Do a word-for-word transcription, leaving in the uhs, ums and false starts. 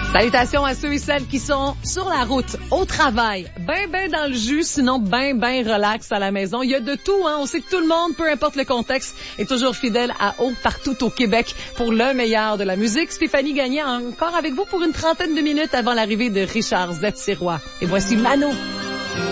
Salutations à ceux et celles qui sont sur la route, au travail, ben ben dans le jus, sinon ben ben relax à la maison. Il y a de tout, hein. On sait que tout le monde, peu importe le contexte, est toujours fidèle à Haut partout au Québec pour le meilleur de la musique. Stéphanie Gagné encore avec vous pour une trentaine de minutes avant l'arrivée de Richard Z. Sirois. Et voici Mano.